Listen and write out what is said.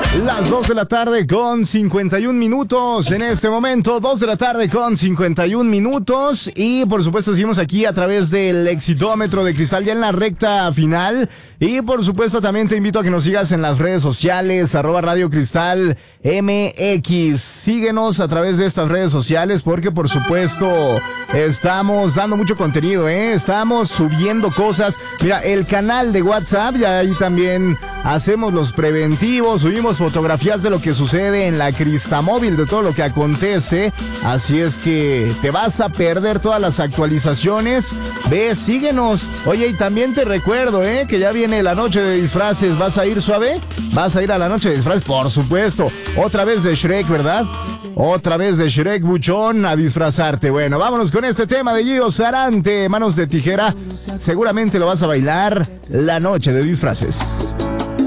Las 2 de la tarde con 51 minutos. En este momento, 2 de la tarde con 51 minutos. Y por supuesto seguimos aquí a través del exitómetro de Cristal ya en la recta final. Y por supuesto también te invito a que nos sigas en las redes sociales, @Radio Cristal MX. Síguenos a través de estas redes sociales porque por supuesto estamos dando mucho contenido, estamos subiendo cosas. Mira, el canal de WhatsApp, ya ahí también hacemos los preventivos, subimos fotografías de lo que sucede en la Cristamóvil, de todo lo que acontece. Así es que te vas a perder todas las actualizaciones. Ve, síguenos. Oye, y también te recuerdo, que ya viene la noche de disfraces. ¿Vas a ir, Suave? ¿Vas a ir a la noche de disfraces? Por supuesto. Otra vez de Shrek, ¿verdad? Otra vez de Shrek, buchón, a disfrazarte. Bueno, vámonos con este tema de Gio Sarante, Manos de Tijera. Seguramente lo vas a bailar la noche de disfraces.